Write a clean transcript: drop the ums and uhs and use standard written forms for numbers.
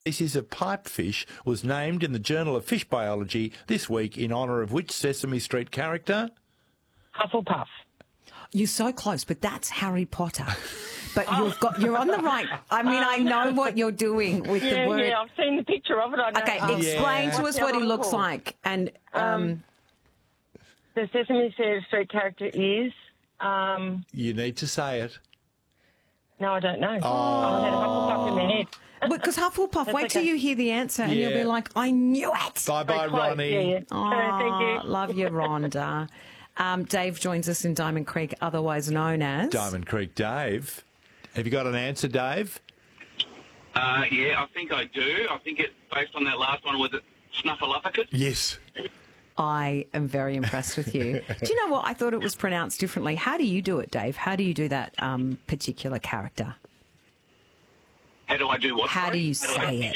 species of pipefish was named in the Journal of Fish Biology this week in honour of which Sesame Street character? Hufflepuff. You're so close, but that's Harry Potter. But you're on the right. I mean, I know what you're doing with the word. Yeah, I've seen the picture of it. I know. Okay, explain to us what he looks like. And the Sesame Street character is. You need to say it. No, I don't know. I had a Hufflepuff in my head. Because Hufflepuff, wait till you hear the answer and you'll be like, I knew it. Bye-bye, Ronnie. Yeah. Thank you. Love you, Rhonda. Dave joins us in Diamond Creek, otherwise known as... Diamond Creek Dave. Have you got an answer, Dave? Yeah, I think I do. I think it's based on that last one. Was it Snuffleupagus? Yes. I am very impressed with you. Do you know what? I thought it was pronounced differently. How do you do it, Dave? How do you do that particular character? How do I do what? How do you say it?